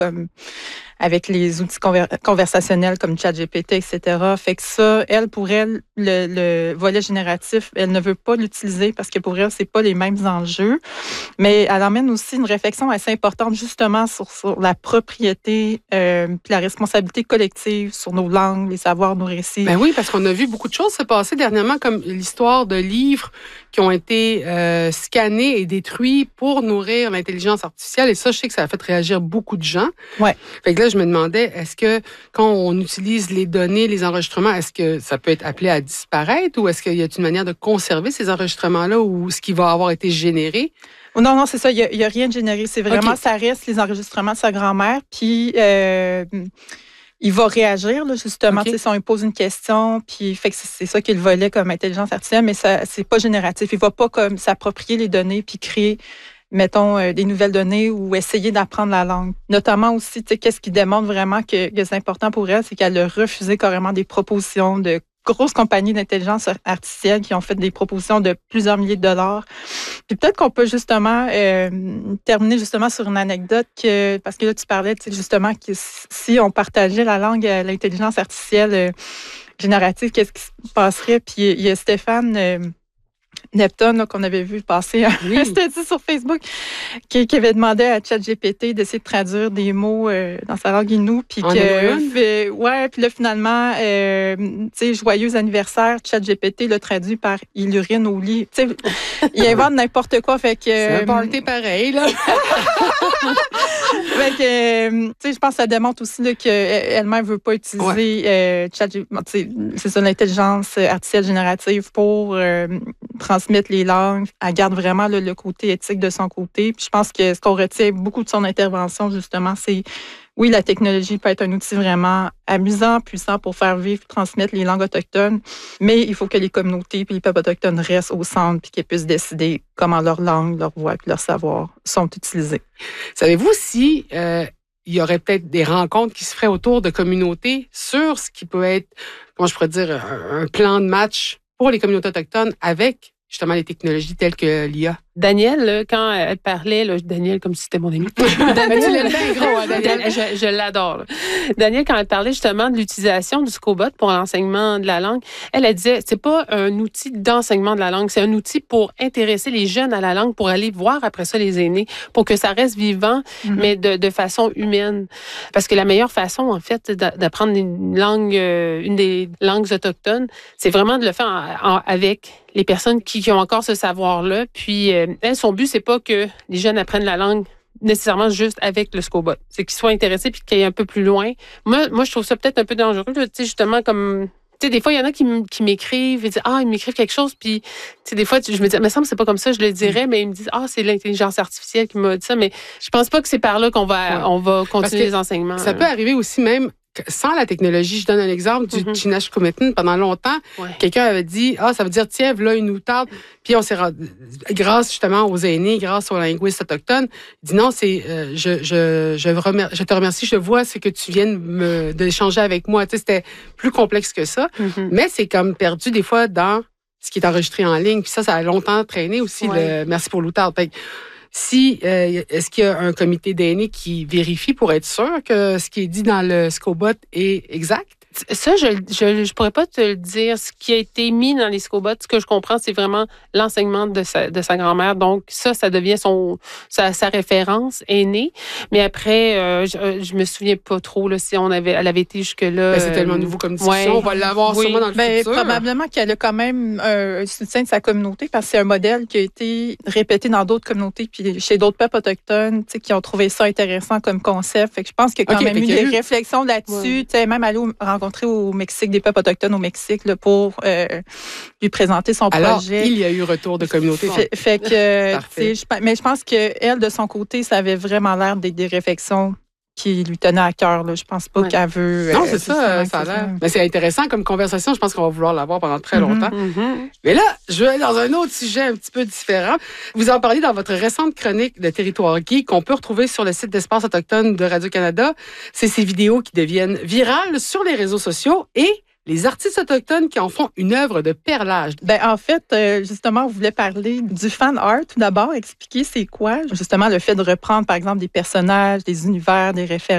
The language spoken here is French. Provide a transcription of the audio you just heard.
avec les outils conversationnels comme ChatGPT, etc. Fait que ça, elle, pour elle, le volet génératif, elle ne veut pas l'utiliser parce que pour elle, c'est pas les mêmes enjeux. Mais elle emmène aussi une réflexion assez importante justement sur la propriété puis la responsabilité collective sur nos langues, les savoirs, nos récits. Ben oui, parce qu'on a vu beaucoup de choses se passer dernièrement, comme l'histoire de livres qui ont été scannés et détruits pour nourrir l'intelligence artificielle. Et ça, je sais que ça a fait réagir beaucoup de gens. Ouais. Fait que là, je me demandais, est-ce que quand on utilise les données, les enregistrements, est-ce que ça peut être appelé à disparaître ou est-ce qu'il y a une manière de conserver ces enregistrements-là ou ce qui va avoir été généré? Non, c'est ça. Il y a rien de généré. C'est vraiment, ça reste les enregistrements de sa grand-mère. Puis, il va réagir, là, justement. Si on lui pose une question, puis fait que c'est ça qu'il volait comme intelligence artificielle, mais ça, c'est pas génératif. Il va pas comme s'approprier les données puis créer, mettons, des nouvelles données ou essayer d'apprendre la langue. Notamment aussi, qu'est-ce qui démontre vraiment que c'est important pour elle, c'est qu'elle a refusé carrément des propositions de grosses compagnies d'intelligence artificielle qui ont fait des propositions de plusieurs milliers de dollars. Puis peut-être qu'on peut justement terminer justement sur une anecdote parce que là, tu parlais justement que si on partageait la langue à l'intelligence artificielle générative, qu'est-ce qui se passerait? Puis il y a Stéphane Neptune, là, qu'on avait vu passer un statut sur Facebook, qui avait demandé à ChatGPT d'essayer de traduire des mots dans sa langue Innu, puis puis là, finalement, tu sais, joyeux anniversaire, ChatGPT l'a traduit par « il urine au lit ». Tu sais, il invente n'importe quoi, fait que... c'est un party pareil, là. Fait que, tu sais, je pense que ça démontre aussi là, qu'elle-même ne veut pas utiliser ChatGPT, c'est ça, l'intelligence artificielle générative pour transmettre les langues. Elle garde vraiment là, le côté éthique de son côté. Puis je pense que ce qu'on retient beaucoup de son intervention, justement, c'est oui, la technologie peut être un outil vraiment amusant, puissant pour faire vivre, transmettre les langues autochtones, mais il faut que les communautés et les peuples autochtones restent au centre puis qu'ils puissent décider comment leur langue, leur voix et leur savoir sont utilisés. Savez-vous si il y aurait peut-être des rencontres qui se feraient autour de communautés sur ce qui peut être, comment je pourrais dire, un plan de match pour les communautés autochtones avec justement les technologies telles que l'IA? Danielle, là, quand elle parlait, là, Danielle comme si c'était mon ami. Danielle, tu l'aimes bien gros, hein, Danielle? Je l'adore. Là. Danielle, quand elle parlait justement de l'utilisation du Scobot pour l'enseignement de la langue, elle disait, c'est pas un outil d'enseignement de la langue, c'est un outil pour intéresser les jeunes à la langue, pour aller voir après ça les aînés, pour que ça reste vivant, mais de façon humaine. Parce que la meilleure façon, en fait, d'apprendre une langue, une des langues autochtones, c'est vraiment de le faire avec les personnes qui ont encore ce savoir-là. Puis, elle, son but, c'est pas que les jeunes apprennent la langue nécessairement juste avec le Scobot. C'est qu'ils soient intéressés puis qu'ils aillent un peu plus loin. Moi, je trouve ça peut-être un peu dangereux. Tu sais, justement, comme... Tu sais, des fois, il y en a qui m'écrivent et disent « Ah, ils m'écrivent quelque chose. » Puis, tu sais, des fois, je me dis « Mais ça me semble c'est pas comme ça, je le dirais. » Mais ils me disent « Ah, c'est l'intelligence artificielle qui m'a dit ça. » Mais je pense pas que c'est par là qu'on va, on va continuer les enseignements. Ça peut arriver aussi même sans la technologie. Je donne un exemple du Chinashkumetin. Pendant longtemps, quelqu'un avait dit « Ah, ça veut dire, tiens, voilà une outarde. » Puis on s'est grâce justement aux aînés, grâce aux linguistes autochtones, il dit « Non, c'est je te remercie, je vois ce que tu viens d'échanger avec moi. » Tu sais, c'était plus complexe que ça. Mais c'est comme perdu des fois dans ce qui est enregistré en ligne. Puis ça a longtemps traîné aussi, le « Merci pour l'outarde ». Est-ce qu'il y a un comité d'aînés qui vérifie pour être sûr que ce qui est dit dans le Scobot est exact? Ça, je pourrais pas te le dire. Ce qui a été mis dans les Scobots, ce que je comprends, c'est vraiment l'enseignement de sa grand-mère. Donc, ça devient sa référence aînée. Mais après, je me souviens pas trop là, si elle avait été jusque-là. C'est tellement nouveau comme discussion. On va l'avoir sûrement dans le futur. Probablement qu'elle a quand même un soutien de sa communauté parce que c'est un modèle qui a été répété dans d'autres communautés puis chez d'autres peuples autochtones qui ont trouvé ça intéressant comme concept. Fait que je pense qu'il y a quand même eu des réflexions là-dessus. Même aller rencontrer au Mexique des peuples autochtones au Mexique là, pour lui présenter son projet. Alors, il y a eu retour de communauté. Fait que, mais je pense qu'elle, de son côté, ça avait vraiment l'air des réflexions qui lui tenaient à cœur. Là. Je pense pas qu'elle veut... Non, c'est ça a l'air. Mais c'est intéressant comme conversation. Je pense qu'on va vouloir l'avoir pendant très longtemps. Mais là, je vais aller dans un autre sujet un petit peu différent. Vous en parlez dans votre récente chronique de Territoire Geek qu'on peut retrouver sur le site d'Espace autochtone de Radio-Canada. C'est ces vidéos qui deviennent virales sur les réseaux sociaux et les artistes autochtones qui en font une œuvre de perlage. En fait, justement, on voulait parler du fan art. Tout d'abord, expliquer c'est quoi, justement, le fait de reprendre, par exemple, des personnages, des univers, des références